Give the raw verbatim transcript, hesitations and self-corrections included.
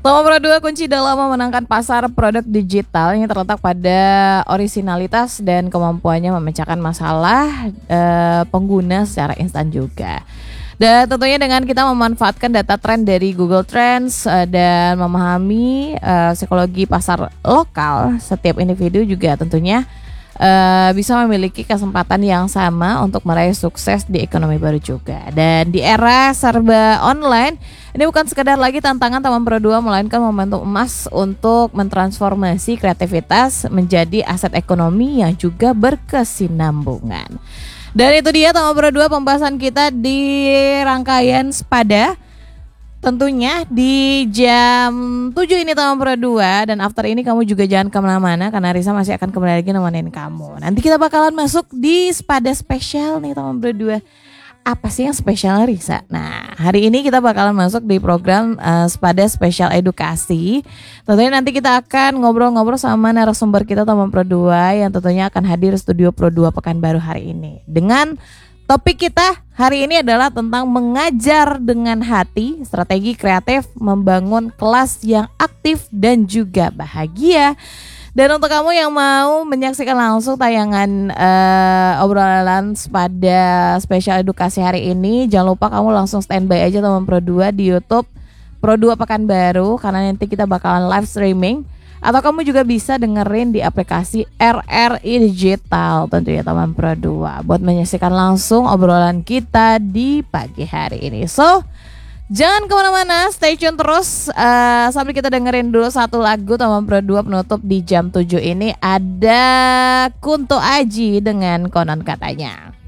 Nomor dua, kunci dalam memenangkan pasar produk digital ini terletak pada orisinalitas dan kemampuannya memecahkan masalah eh, pengguna secara instan juga. Dan tentunya dengan kita memanfaatkan data tren dari Google Trends uh, dan memahami uh, psikologi pasar lokal, setiap individu juga tentunya uh, bisa memiliki kesempatan yang sama untuk meraih sukses di ekonomi baru juga. Dan di era serba online, ini bukan sekedar lagi tantangan Taman Pro dua, melainkan momentum emas untuk mentransformasi kreativitas menjadi aset ekonomi yang juga berkesinambungan. Dan itu dia Taman Pro dua pembahasan kita di rangkaian Sepada. Tentunya di jam tujuh ini Taman Pro dua. Dan after ini kamu juga jangan kemana-mana, karena Risa masih akan kembali lagi nemenin kamu. Nanti kita bakalan masuk di Sepada spesial nih Taman Pro dua. Apa sih yang spesial Risa? Nah, hari ini kita bakalan masuk di program uh, Sepada Spesial Edukasi. Tentunya nanti kita akan ngobrol-ngobrol sama narasumber kita Taman Pro dua yang tentunya akan hadir studio Pro dua Pekanbaru hari ini. Dengan topik kita hari ini adalah tentang mengajar dengan hati, strategi kreatif membangun kelas yang aktif dan juga bahagia. Dan untuk kamu yang mau menyaksikan langsung tayangan uh, obrolan pada spesial edukasi hari ini, jangan lupa kamu langsung standby aja Taman Pro dua di YouTube Pro dua Pekanbaru, karena nanti kita bakalan live streaming. Atau kamu juga bisa dengerin di aplikasi R R I Digital tentunya Taman Pro dua buat menyaksikan langsung obrolan kita di pagi hari ini. So, jangan kemana-mana, stay tune terus uh, sambil kita dengerin dulu satu lagu Taman Pro dua penutup di jam tujuh ini. Ada Kunto Aji dengan Konon Katanya.